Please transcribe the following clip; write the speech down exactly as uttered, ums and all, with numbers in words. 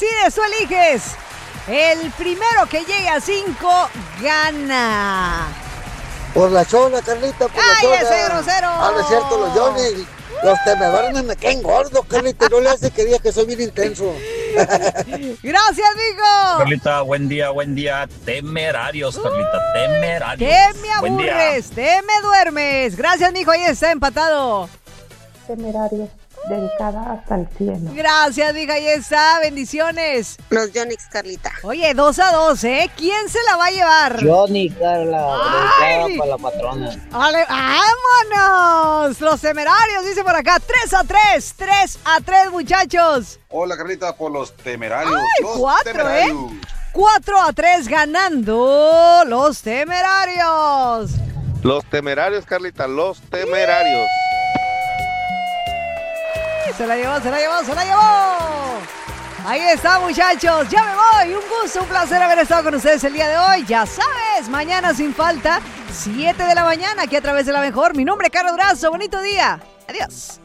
decides, tú eliges. El primero que llegue a cinco gana. Por la chona, Carlita, por la chona. ¡Cállese, grosero! Ah, no es cierto, los Johnny. Los temedores me caen gordos, Carlita. No le hace que digas que soy bien intenso. Gracias, mijo. Carlita, buen día, buen día. Temerarios, Carlita, temerarios. ¿Qué me Buen día. aburres? ¿Te me duermes? Gracias, mijo. Ahí está empatado. Temerarios, dedicada hasta el cielo. Gracias, mija. Ahí está. Bendiciones. Los Yonix, Carlita. Oye, dos a dos, ¿eh? ¿Quién se la va a llevar? Johnny, Carla, Ay. dedicada para la patrona. Ale- ¡Vámonos! Los temerarios, dice por acá. tres a tres. tres a tres, muchachos. Hola, Carlita, por los temerarios. Ay, los cuatro, temerarios. ¿eh? cuatro a tres ganando los temerarios. Los temerarios, Carlita, los temerarios. Se la llevó, se la llevó, se la llevó. Ahí está, muchachos. Ya me voy. Un gusto, un placer haber estado con ustedes el día de hoy. Ya sabes, mañana sin falta, siete de la mañana, aquí a través de La Mejor. Mi nombre es Caro Durazo. Bonito día. Adiós.